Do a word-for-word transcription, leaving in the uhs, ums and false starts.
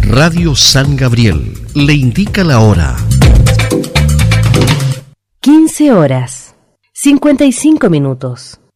Radio San Gabriel le indica la hora. quince horas, cincuenta y cinco minutos.